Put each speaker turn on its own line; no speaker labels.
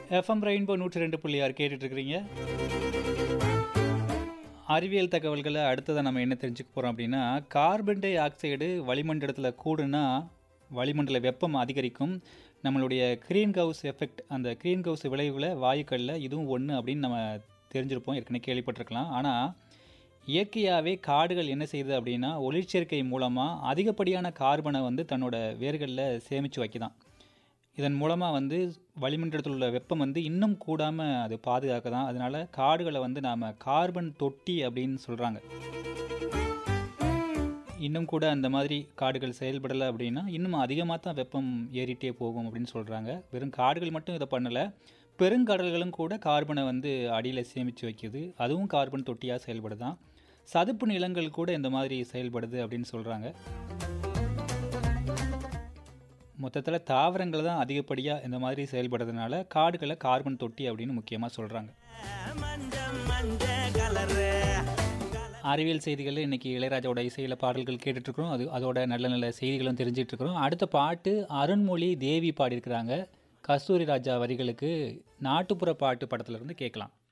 FM rainbow 102.6 கேட்டுட்டு இருக்கிறீங்க. அறிவியல் தகவல்களை அடுத்ததான் நம்ம என்ன தெரிஞ்சுக்க போகிறோம் அப்படின்னா, கார்பன் டை ஆக்சைடு வளிமண்டலத்தில் கூடுனா வளிமண்டல வெப்பம் அதிகரிக்கும். நம்மளுடைய கிரீன் ஹவுஸ் எஃபெக்ட், அந்த கிரீன் ஹவுஸ் விளைவுல வாயுக்களில் இதுவும் ஒன்று அப்படின்னு நம்ம தெரிஞ்சிருப்போம், ஏற்கனவே கேள்விப்பட்டிருக்கலாம். ஆனால் இயற்கையாகவே காடுகள் என்ன செய்யுது அப்படின்னா, ஒளிச்சேர்க்கை மூலமாக அதிகப்படியான கார்பனை தன்னோட வேர்களில் சேமித்து வைக்குதான். இதன் மூலமாக வளிமண்டலத்தில் உள்ள வெப்பம் இன்னும் கூடாமல் அது பாதுகாக்க தான். அதனால் காடுகளை நாம் கார்பன் தொட்டி அப்படின்னு சொல்கிறாங்க. இன்னும் கூட அந்த மாதிரி காடுகள் செயல்படலை அப்படின்னா இன்னும் அதிகமாக தான் வெப்பம் ஏறிட்டே போகும் அப்படின்னு சொல்கிறாங்க. வெறும் காடுகள் மட்டும் இதை பண்ணலை, பெருங்கடல்களும் கூட கார்பனை அடியில் சேமித்து வைக்குது. அதுவும் கார்பன் தொட்டியாக செயல்படுதான். சதுப்பு நிலங்கள் கூட இந்த மாதிரி செயல்படுது அப்படின்னு சொல்கிறாங்க. மொத்தத்தில் தாவரங்கள் தான் அதிகப்படியாக இந்த மாதிரி செயல்படுறதுனால காடுகளை கார்பன் தொட்டி அப்படின்னு முக்கியமாக சொல்கிறாங்க. அறிவியல் செய்திகளில் இன்றைக்கி இளையராஜாவோட இசையில் பாடல்கள் கேட்டுட்ருக்குறோம். அதோட நல்ல நல்ல செய்திகளும் தெரிஞ்சிட்ருக்குறோம். அடுத்த பாட்டு அருண்மொழி தேவி பாடியிருக்கிறாங்க. கஸ்தூரி ராஜா வரிகளுக்கு நாட்டுப்புற பாட்டு படத்துலேருந்து கேட்கலாம்.